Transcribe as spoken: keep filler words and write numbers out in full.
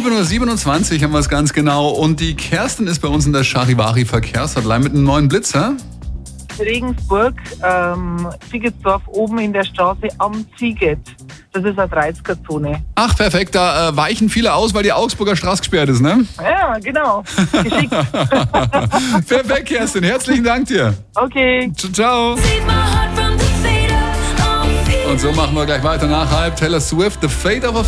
sieben Uhr siebenundzwanzig haben wir es ganz genau. Und die Kerstin ist bei uns in der Charivari-Verkehrshotline mit einem neuen Blitzer. Regensburg, ähm, Ziegetsdorf oben in der Straße am Ziegett. Das ist eine dreißiger-Zone. Ach, perfekt. Da äh, weichen viele aus, weil die Augsburger Straße gesperrt ist, ne? Ja, genau. Geschickt. Perfekt, Kerstin. Herzlichen Dank dir. Okay. Ciao. Und so machen wir gleich weiter nach halb. Taylor Swift, The Fate of a